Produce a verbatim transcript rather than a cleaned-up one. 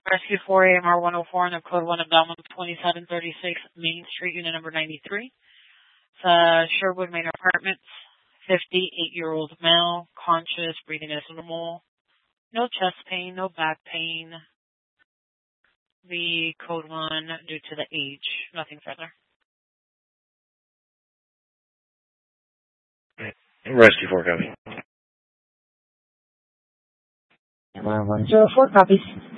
Rescue four A M R one oh four in the code one abdominal twenty-seven thirty-six Main Street, unit number ninety-three. It's uh, Sherwood Manor Apartments. fifty-eight-year-old male, conscious, breathing is normal. No chest pain, no back pain. The code one due to the age. Nothing further. Rescue four copy. one zero four copies.